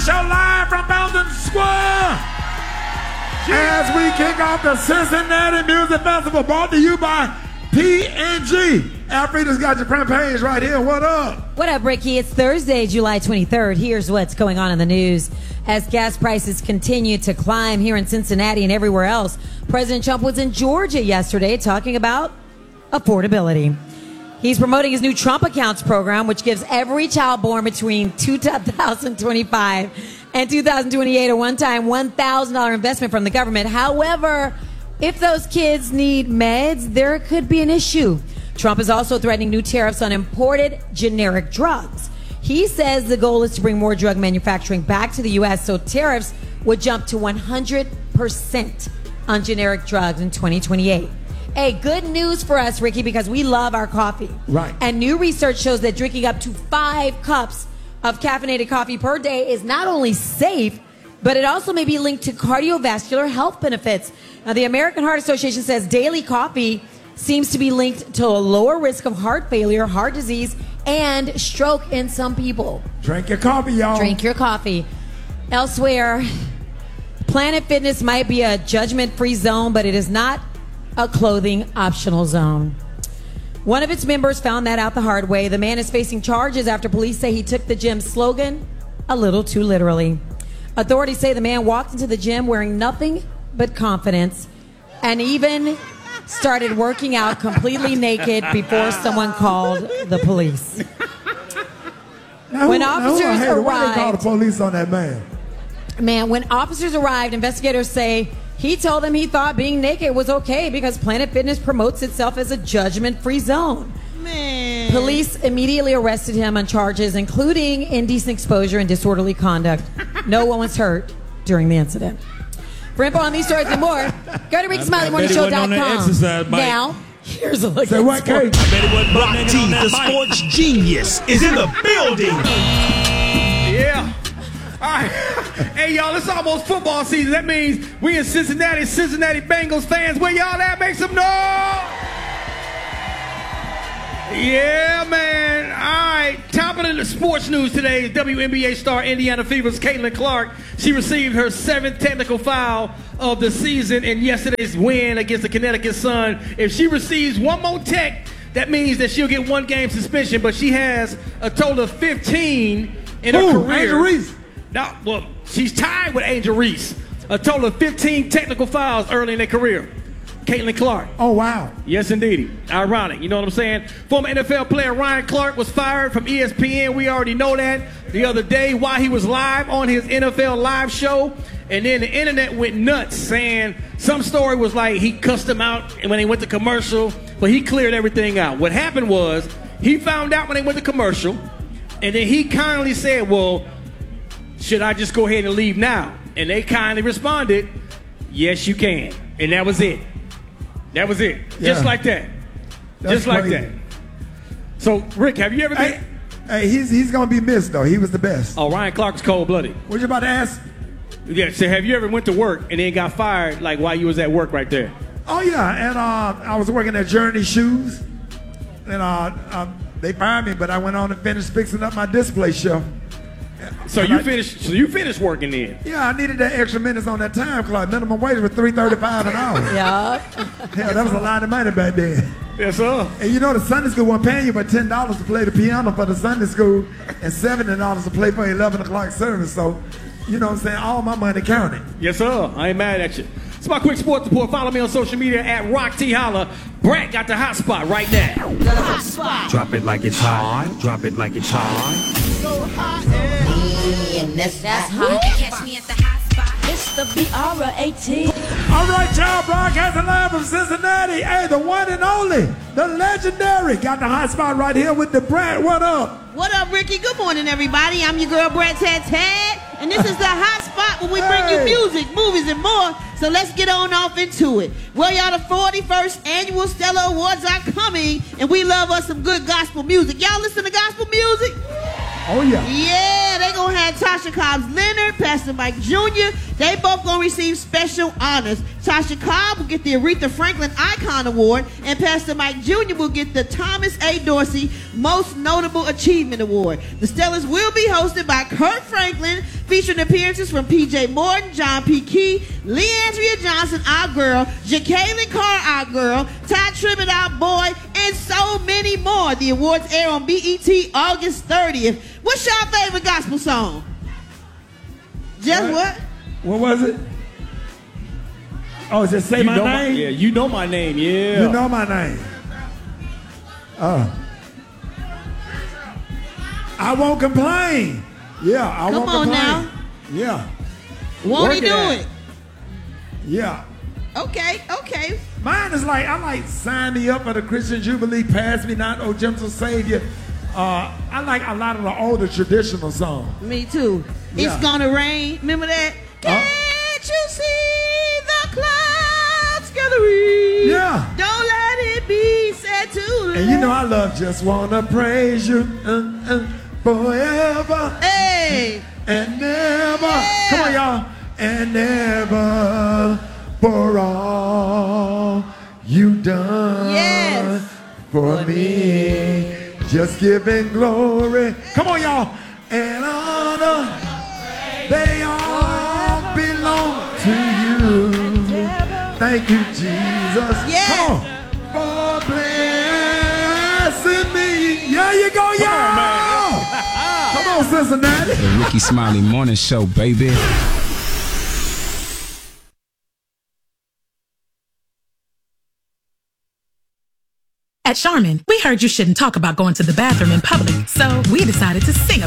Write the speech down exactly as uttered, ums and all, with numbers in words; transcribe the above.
Show live from Belden Square. As we kick off the Cincinnati Music Festival, brought to you by P and G. Alfreda's got your front page right here. What up? What up, Ricky? It's Thursday, July twenty-third. Here's what's going on in the news. As gas prices continue to climb here in Cincinnati and everywhere else, President Trump was in Georgia yesterday talking about affordability. He's promoting his new Trump Accounts program, which gives every child born between two thousand twenty-five and two thousand twenty-eight a one-time one thousand dollars investment from the government. However, if those kids need meds, there could be an issue. Trump is also threatening new tariffs on imported generic drugs. He says the goal is to bring more drug manufacturing back to the U S so tariffs would jump to one hundred percent on generic drugs in twenty twenty-eight. Hey, good news for us, Ricky, because we love our coffee. Right. And new research shows that drinking up to five cups of caffeinated coffee per day is not only safe, but it also may be linked to cardiovascular health benefits. Now, the American Heart Association says daily coffee seems to be linked to a lower risk of heart failure, heart disease, and stroke in some people. Drink your coffee, y'all. Drink your coffee. Elsewhere, Planet Fitness might be a judgment-free zone, but it is not a clothing optional zone. One of its members found that out the hard way. The man is facing charges after police say he took the gym's slogan a little too literally. Authorities say the man walked into the gym wearing nothing but confidence and even started working out completely naked before someone called the police. Now, when who, officers now, hey, arrived, why they call the police on that man? Man, when officers arrived, investigators say he told them he thought being naked was okay because Planet Fitness promotes itself as a judgment-free zone. Man. Police immediately arrested him on charges including indecent exposure and disorderly conduct. No one was hurt during the incident. For info on these stories and more, go to ricky smiley morning show dot com. Now, here's a look Say at what, sports. Kate? I bet it wasn't Brock T, the sports genius, is in the building. Yeah. All right. Hey, y'all, it's almost football season. That means we in Cincinnati, Cincinnati Bengals fans. Where y'all at? Make some noise. Yeah, man. All right. Top of the sports news today is W N B A star Indiana Fever's Caitlin Clark. She received her seventh technical foul of the season in yesterday's win against the Connecticut Sun. If she receives one more tech, that means that she'll get one game suspension, but she has a total of fifteen in her Ooh, career. Angel Reese. Now, well, she's tied with Angel Reese. A total of fifteen technical fouls early in their career. Caitlin Clark. Oh, wow. Yes, indeed. Ironic. You know what I'm saying? Former N F L player Ryan Clark was fired from E S P N. We already know that the other day while he was live on his N F L live show. And then the internet went nuts saying some story was like he cussed him out when they went to commercial, but he cleared everything out. What happened was he found out when they went to commercial, and then he kindly said, well, should I just go ahead and leave now? And they kindly responded, yes, you can. And that was it. That was it. Yeah. Just like that. That's Just like crazy. that. So, Rick, have you ever been? Hey, hey, he's he's gonna be missed though. He was the best. Oh, Ryan Clark is cold-blooded. What you about to ask? Yeah, so have you ever went to work and then got fired like while you was at work right there? Oh yeah, and uh, I was working at Journey Shoes, and uh, uh, they fired me, but I went on and finished fixing up my display shelf. So And you I- finished so you finished working then? Yeah, I needed that extra minutes on that time clock. Minimum wage was three thirty-five an hour. Yeah. Hell, that was a lot of money back then. Yes, sir. And you know the Sunday school wasn't paying you but ten dollars to play the piano for the Sunday school and seventy dollars to play for eleven o'clock service. So, you know what I'm saying? All my money counted. Yes, sir. I ain't mad at you. It's my quick sports report. Follow me on social media at Rock T Holla. Brett got the hot spot right now. The hot spot. Drop it like it's hot. Drop it like it's hot. So hot and That's hot. Catch me at the hot spot. it's the B R A T. All right, y'all, broadcasting live from Cincinnati. Hey, the one and only, the legendary, got the hot spot right here with the Brad. What up? What up, Ricky? Good morning, everybody. I'm your girl, Brett Tat Tat. And this is the hot spot where we bring Hey. you music, movies, and more. So let's get on off into it. Well, y'all, the forty-first Annual Stellar Awards are coming, and we love us some good gospel music. Y'all listen to gospel music? Oh, yeah. Yeah, they gonna have Tasha Cobbs Leonard, Pastor Mike Junior They both gonna receive special honors. Tasha Cobb will get the Aretha Franklin Icon Award, and Pastor Mike Junior will get the Thomas A. Dorsey Most Notable Achievement Award. The Stellars will be hosted by Kirk Franklin, featuring appearances from P J Morton, John P. Key, Leandria Johnson, our girl, Jacqueline Carr, our girl, Ty Tribbett, our boy, and so many more. The awards air on B E T August thirtieth. What's your favorite gospel song? Just what? what? What was it? Oh, just say you my know name? My, yeah, you know my name, yeah. You know my name. Uh, I won't complain. Yeah, I Come won't on complain. now. Yeah. Won't he Work it do out. it? Yeah. Okay, okay. Mine is like, I like sign me up for the Christian Jubilee, pass me not, oh gentle Savior. Uh, I like a lot of the older traditional songs. Me too. Yeah. It's gonna rain. Remember that? Can't you see the clouds gathering? Yeah. Don't let it be said too late. And you know I love just wanna praise you uh, uh, forever Hey. and never. Yeah. Come on, y'all. And never for all you done Yes. for me. Just giving glory. Come on, y'all. And honor, they all belong to you. Thank you, Jesus. Yes. Come on. For blessing me. Yeah, you go, y'all. Come on, Cincinnati. The Ricky Smiley Morning Show, baby. At Charmin, we heard you shouldn't talk about going to the bathroom in public, so we decided to sing about it.